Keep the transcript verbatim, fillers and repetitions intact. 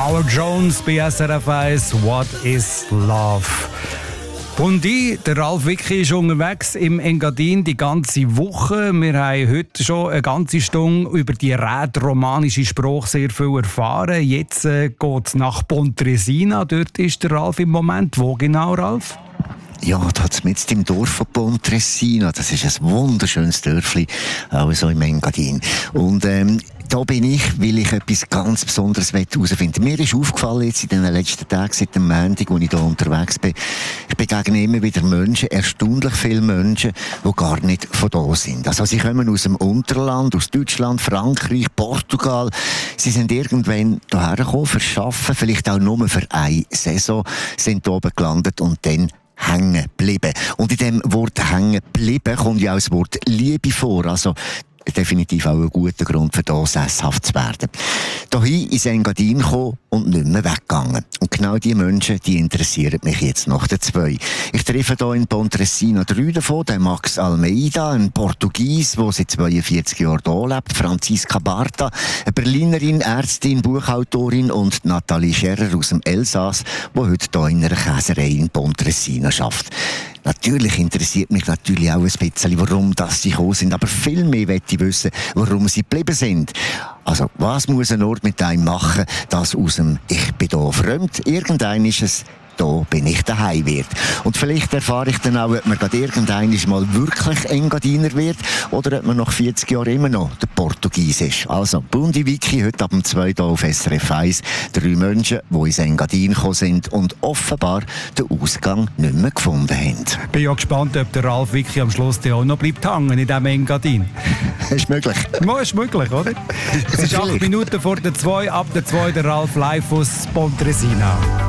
Paula Jones bei S R F eins, What is Love? Und ich, der Ralf Wicki, ist unterwegs im Engadin die ganze Woche. Wir haben heute schon eine ganze Stunde über die rätoromanische Sprache sehr viel erfahren. Jetzt äh, geht es nach Pontresina. Dort ist der Ralf im Moment. Wo genau, Ralf? Ja, da mit im Dorf von Pontresina. Das ist ein wunderschönes Dörfli, auch so im Engadin. Und ähm, da bin ich, weil ich etwas ganz Besonderes herausfinden will. Mir ist aufgefallen jetzt in den letzten Tagen, seit dem Montag, als ich hier unterwegs bin, ich begegne immer wieder Menschen, erstaunlich viele Menschen, die gar nicht von da sind. Also sie kommen aus dem Unterland, aus Deutschland, Frankreich, Portugal. Sie sind irgendwann hierher gekommen, für Arbeiten, vielleicht auch nur für eine Saison, sind hier oben gelandet und dann hängen geblieben. Und in dem Wort hängen geblieben kommt ja auch das Wort Liebe vor. Also definitiv auch ein guter Grund für das sesshaft zu werden. Hierhin ins Engadin gekommen und nicht mehr weggegangen. Und genau diese Menschen, die interessieren mich jetzt nach den zwei. Ich treffe hier in Pontresina drei davon, den Max Almeida, ein Portugies, der seit zweiundvierzig Jahren hier lebt, Franziska Barta, eine Berlinerin, Ärztin, Buchautorin und Nathalie Scherrer aus dem Elsass, die heute hier in einer Käserei in Pontresina arbeitet. Natürlich interessiert mich natürlich auch ein bisschen, warum das sie gekommen sind, aber viel mehr möchte ich wissen, warum sie geblieben sind. Also, was muss ein Ort mit einem machen, dass aus dem «Ich bin hier fremd» irgendein ist es «Da bin ich daheim» wird. Und vielleicht erfahre ich dann auch, ob man gerade irgendein mal wirklich Engadiner wird oder ob man nach vierzig Jahren immer noch der Portugies ist. Also, Bundi Wicki, heute ab dem zwei hier auf S R F eins. Drei Menschen, die ins Engadin gekommen sind und offenbar den Ausgang nicht mehr gefunden haben. Ich bin ja gespannt, ob der Ralf Wicki am Schluss auch noch bleibt hängen in diesem Engadin. Ist möglich. Ja, ist möglich, oder? Es ist acht Minuten vor der zwei, ab der zwei der Ralf live aus Pontresina.